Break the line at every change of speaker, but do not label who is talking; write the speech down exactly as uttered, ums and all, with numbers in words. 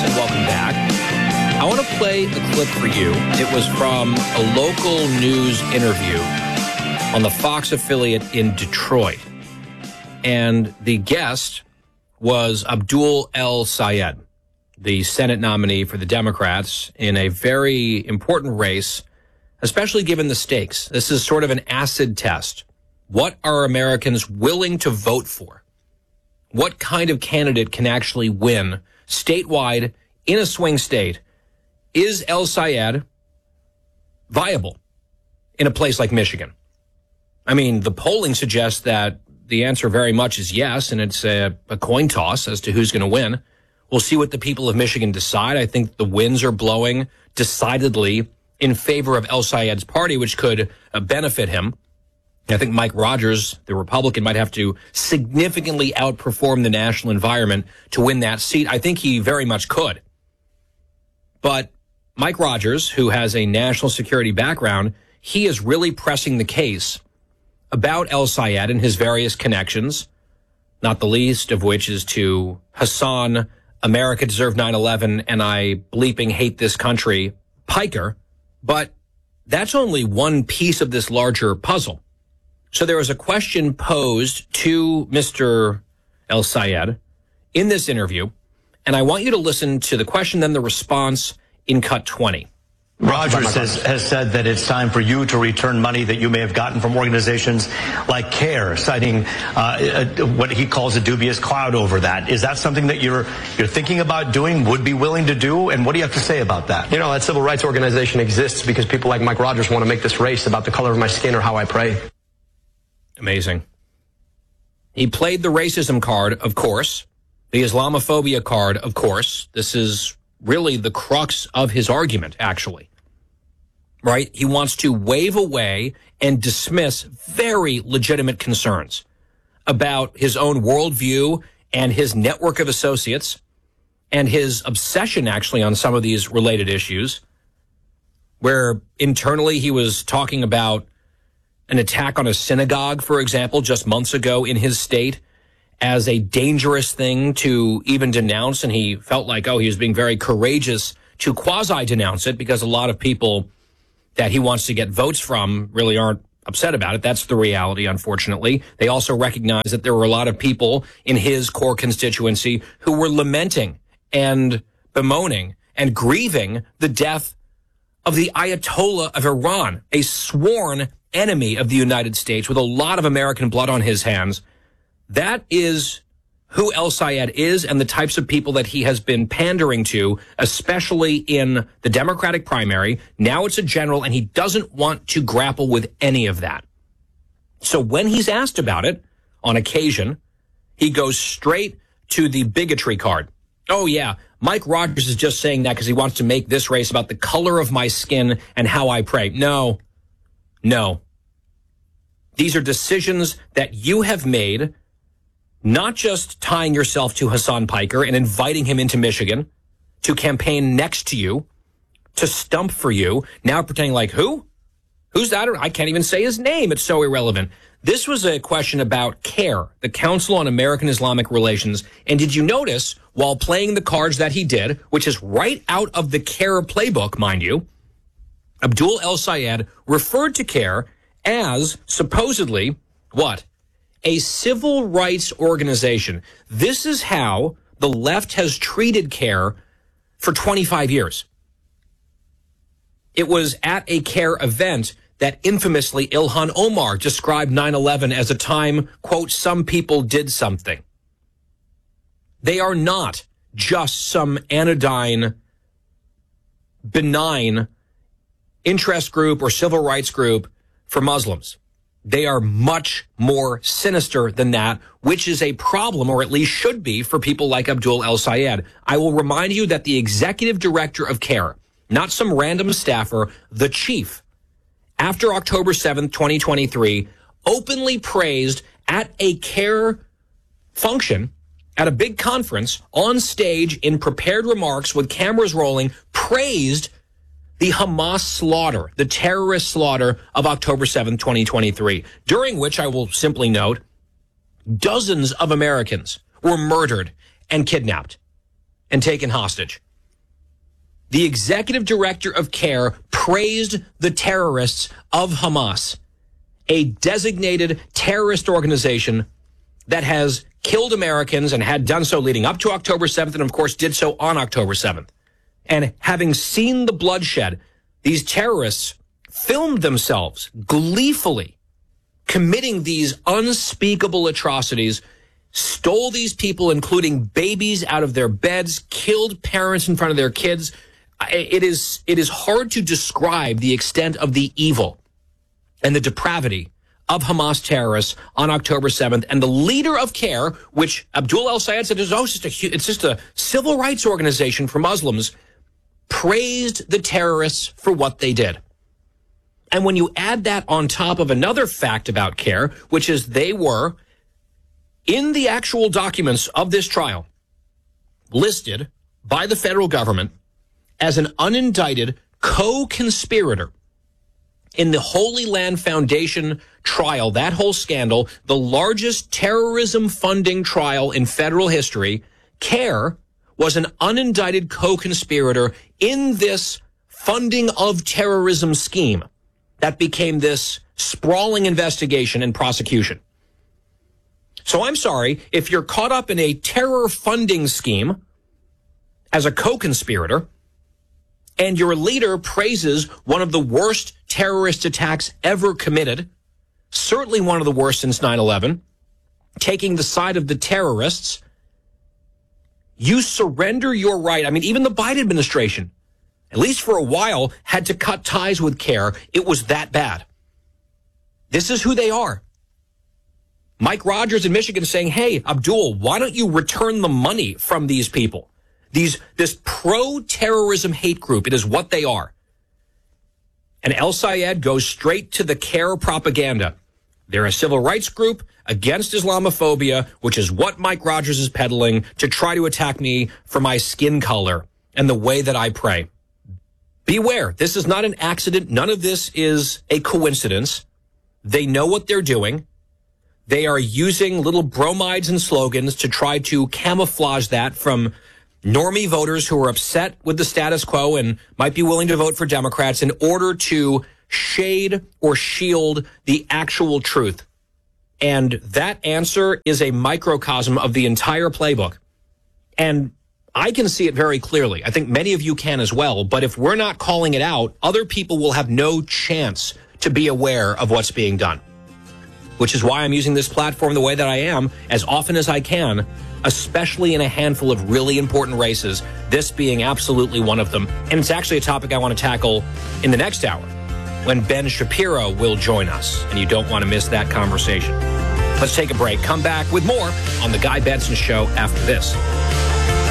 and welcome back. I want to play a clip for you. It was from a local news interview on the Fox affiliate in Detroit. And the guest was Abdul El-Sayed, the Senate nominee for the Democrats in a very important race, especially given the stakes. This is sort of an acid test. What are Americans willing to vote for? What kind of candidate can actually win statewide in a swing state? Is El-Sayed viable in a place like Michigan? I mean, the polling suggests that the answer very much is yes, and it's a, a coin toss as to who's going to win. We'll see what the people of Michigan decide. I think the winds are blowing decidedly in favor of El-Sayed's party, which could uh, benefit him. I think Mike Rogers, the Republican, might have to significantly outperform the national environment to win that seat. I think he very much could. But Mike Rogers, who has a national security background, he is really pressing the case about El-Sayed and his various connections, not the least of which is to Hassan, America Deserved nine eleven, and I bleeping hate this country, Piker. But that's only one piece of this larger puzzle. So there was a question posed to Mister El-Sayed in this interview, and I want you to listen to the question, then the response in cut twenty.
Rogers has, has said that it's time for you to return money that you may have gotten from organizations like CARE, citing uh, a, what he calls a dubious cloud over that. Is that something that you're you're thinking about doing, would be willing to do? And what do you have to say about that?
You know, that civil rights organization exists because people like Mike Rogers want to make this race about the color of my skin or how I pray.
Amazing. He played the racism card, of course, the Islamophobia card, of course. This is really the crux of his argument, actually. Right? He wants to wave away and dismiss very legitimate concerns about his own worldview and his network of associates and his obsession, actually, on some of these related issues, where internally he was talking about an attack on a synagogue, for example, just months ago in his state as a dangerous thing to even denounce. And he felt like, oh, he was being very courageous to quasi-denounce it because a lot of people that he wants to get votes from really aren't upset about it. That's the reality, unfortunately. They also recognize that there were a lot of people in his core constituency who were lamenting and bemoaning and grieving the death of the Ayatollah of Iran, a sworn enemy of the United States with a lot of American blood on his hands. That is who El-Sayed is and the types of people that he has been pandering to, especially in the Democratic primary. Now it's a general, and he doesn't want to grapple with any of that. So when he's asked about it, on occasion, he goes straight to the bigotry card. Oh, yeah, Mike Rogers is just saying that because he wants to make this race about the color of my skin and how I pray. No, no. These are decisions that you have made, not just tying yourself to Hassan Piker and inviting him into Michigan to campaign next to you, to stump for you, now pretending like, who? Who's that? I can't even say his name. It's so irrelevant. This was a question about CARE, the Council on American Islamic Relations. And did you notice, while playing the cards that he did, which is right out of the CARE playbook, mind you, Abdul El-Sayed referred to CARE as supposedly, what? A civil rights organization. This is how the left has treated CARE for twenty-five years. It was at a CARE event that infamously Ilhan Omar described nine eleven as a time, quote, some people did something. They are not just some anodyne, benign interest group or civil rights group for Muslims. They are much more sinister than that, which is a problem, or at least should be, for people like Abdul El-Sayed. I will remind you that the executive director of CARE, not some random staffer, the chief, after October seventh, twenty twenty-three, openly praised at a CARE function, at a big conference, on stage, in prepared remarks with cameras rolling, praised the Hamas slaughter, the terrorist slaughter of October seventh, twenty twenty-three, during which, I will simply note, dozens of Americans were murdered and kidnapped and taken hostage. the executive director of CARE praised the terrorists of Hamas, a designated terrorist organization that has killed Americans and had done so leading up to October seventh and, of course, did so on October seventh. And having seen the bloodshed, these terrorists filmed themselves gleefully committing these unspeakable atrocities, stole these people, including babies, out of their beds, killed parents in front of their kids. It is, it is hard to describe the extent of the evil and the depravity of Hamas terrorists on October seventh. And the leader of CARE, which Abdul El-Sayed said is, oh, it's just a, it's just a civil rights organization for Muslims, praised the terrorists for what they did. And when you add that on top of another fact about CARE, which is they were, in the actual documents of this trial, listed by the federal government as an unindicted co-conspirator in the Holy Land Foundation trial, that whole scandal, the largest terrorism funding trial in federal history. CARE was an unindicted co-conspirator in this funding of terrorism scheme that became this sprawling investigation and prosecution. So I'm sorry, if you're caught up in a terror funding scheme as a co-conspirator and your leader praises one of the worst terrorist attacks ever committed, certainly one of the worst since nine eleven, taking the side of the terrorists, you surrender your right. I mean, even the Biden administration, at least for a while, had to cut ties with CARE. It was that bad. This is who they are. Mike Rogers in Michigan saying, hey, Abdul, why don't you return the money from these people? These, this pro-terrorism hate group, it is what they are. And El-Sayed goes straight to the CARE propaganda. They're a civil rights group against Islamophobia, which is what Mike Rogers is peddling to try to attack me for my skin color and the way that I pray. Beware, this is not an accident. None of this is a coincidence. They know what they're doing. They are using little bromides and slogans to try to camouflage that from normie voters who are upset with the status quo and might be willing to vote for Democrats in order to shade or shield the actual truth. And that answer is a microcosm of the entire playbook. And I can see it very clearly. I think many of you can as well. But if we're not calling it out, other people will have no chance to be aware of what's being done. Which is why I'm using this platform the way that I am as often as I can, especially in a handful of really important races, this being absolutely one of them. And it's actually a topic I want to tackle in the next hour when Ben Shapiro will join us, and you don't want to miss that conversation. Let's take a break. Come back with more on The Guy Benson Show after this.